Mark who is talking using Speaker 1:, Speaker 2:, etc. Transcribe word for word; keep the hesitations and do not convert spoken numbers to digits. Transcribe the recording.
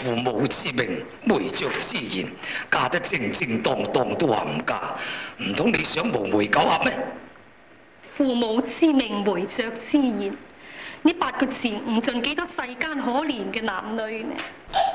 Speaker 1: 父母之命，媒妁之言，嫁得正正當當都話唔嫁，唔通你想無媒苟合咩？
Speaker 2: 父母之命，媒妁之言，呢八個字唔盡幾多世間可憐嘅男女呢？